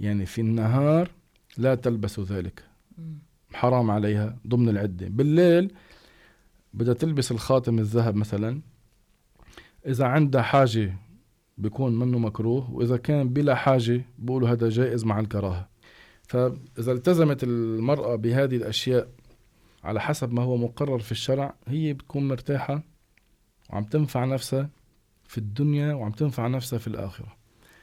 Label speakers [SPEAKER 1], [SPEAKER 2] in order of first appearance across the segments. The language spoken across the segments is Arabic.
[SPEAKER 1] يعني في النهار لا تلبس ذلك، حرام عليها ضمن العدة. بالليل بدها تلبس الخاتم الذهب مثلا، إذا عندها حاجة بيكون منه مكروه، وإذا كان بلا حاجة بيقولوا هذا جائز مع الكراهة. فإذا التزمت المرأة بهذه الأشياء على حسب ما هو مقرر في الشرع، هي بتكون مرتاحة وعم تنفع نفسها في الدنيا وعم تنفع نفسها في الآخرة.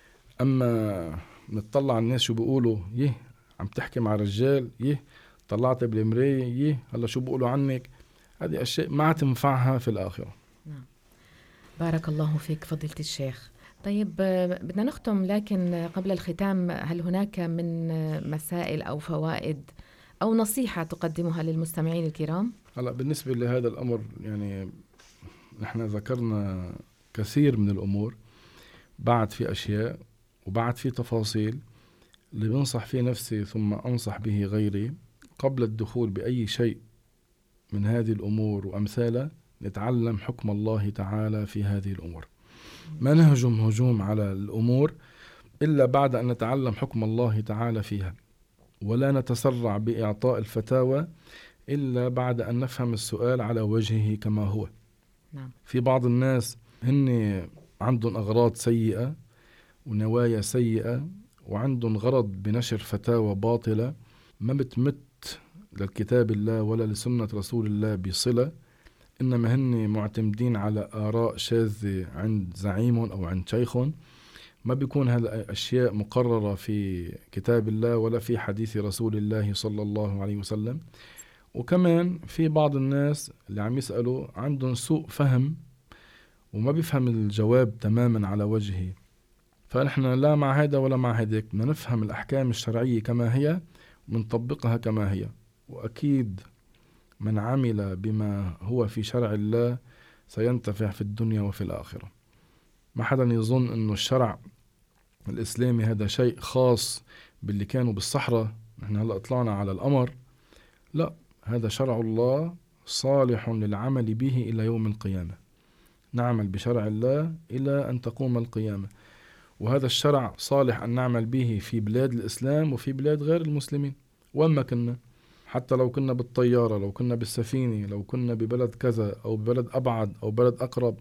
[SPEAKER 1] أما نطلع الناس شو بيقولوا، عم تحكي مع رجال، طلعت بالمراية، هلا شو بيقولوا عنك، هذه أشياء ما تنفعها في الآخرة.
[SPEAKER 2] نعم. بارك الله فيك فضيلة الشيخ. طيب بدنا نختم، لكن قبل الختام هل هناك من مسائل أو فوائد أو نصيحة تقدمها للمستمعين الكرام؟
[SPEAKER 1] هلا بالنسبة لهذا الأمر، يعني نحن ذكرنا كثير من الأمور، بعد في أشياء وبعد في تفاصيل اللي بنصح فيه نفسي ثم أنصح به غيري قبل الدخول بأي شيء من هذه الأمور وأمثالها. نتعلم حكم الله تعالى في هذه الأمور، ما نهجم هجوم على الأمور إلا بعد أن نتعلم حكم الله تعالى فيها، ولا نتسرع بإعطاء الفتاوى إلا بعد أن نفهم السؤال على وجهه كما هو.
[SPEAKER 2] نعم. في
[SPEAKER 1] بعض الناس هن عندهم أغراض سيئة ونوايا سيئة، وعندهم غرض بنشر فتاوى باطلة ما بتمت للكتاب الله ولا لسنة رسول الله بصلة، إنما هن معتمدين على آراء شاذة عند زعيم أو عند شيخ، ما بيكون هذا أشياء مقررة في كتاب الله ولا في حديث رسول الله صلى الله عليه وسلم. وكمان في بعض الناس اللي عم يسألوا عندهم سوء فهم وما بيفهم الجواب تماما على وجهه، فنحن لا مع هذا ولا مع هذاك، بدنا نفهم الأحكام الشرعية كما هي ونطبقها كما هي. وأكيد من عمل بما هو في شرع الله سينتفع في الدنيا وفي الآخرة. ما حدا يظن أنه الشرع الإسلامي هذا شيء خاص باللي كانوا بالصحراء، نحن هلأ طلعنا على القمر، لا، هذا شرع الله صالح للعمل به إلى يوم القيامة. نعمل بشرع الله إلى أن تقوم القيامة، وهذا الشرع صالح أن نعمل به في بلاد الإسلام وفي بلاد غير المسلمين. وما كنا، حتى لو كنا بالطيارة، لو كنا بالسفينة، لو كنا ببلد كذا أو ببلد أبعد أو بلد أقرب،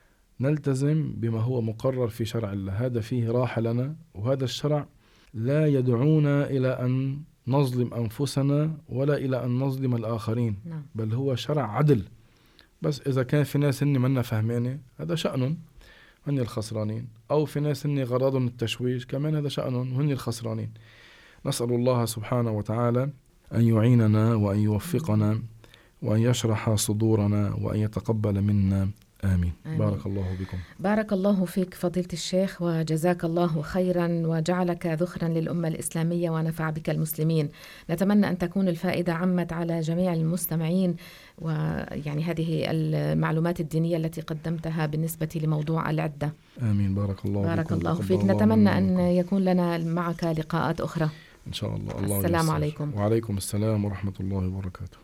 [SPEAKER 1] نلتزم بما هو مقرر في شرع الله. هذا فيه راحة لنا، وهذا الشرع لا يدعونا إلى أن نظلم أنفسنا ولا إلى أن نظلم الآخرين. بل هو شرع عدل. بس إذا كان في ناس هن منا فهمانة، هذا شأنهم، هن الخسرانين. أو في ناس هن غرضهم التشويش، كمان هذا شأنهم وهن الخسرانين. نسأل الله سبحانه وتعالى أن يعيننا وأن يوفقنا وأن يشرح صدورنا وأن يتقبل منا. آمين. بارك الله بكم.
[SPEAKER 2] بارك الله فيك فضيلة الشيخ، وجزاك الله خيرا وجعلك ذخرا للأمة الإسلامية ونفع بك المسلمين. نتمنى أن تكون الفائدة عمت على جميع المستمعين، ويعني هذه المعلومات الدينية التي قدمتها بالنسبة لموضوع العدة.
[SPEAKER 1] آمين. بارك الله بكم.
[SPEAKER 2] بارك الله فيك. نتمنى أن يكون لنا معك لقاءات أخرى
[SPEAKER 1] إن شاء الله.
[SPEAKER 2] السلام عليكم.
[SPEAKER 1] وعليكم السلام ورحمة الله وبركاته.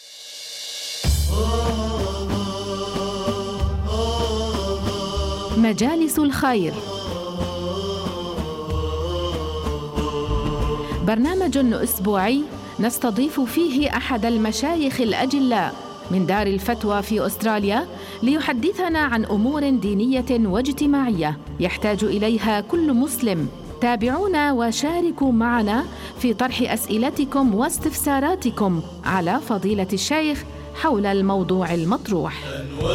[SPEAKER 3] مجالس الخير، برنامج أسبوعي نستضيف فيه أحد المشايخ الأجلاء من دار الفتوى في أستراليا ليحدثنا عن أمور دينية واجتماعية يحتاج إليها كل مسلم. تابعونا وشاركوا معنا في طرح أسئلتكم واستفساراتكم على فضيلة الشيخ حول الموضوع المطروح.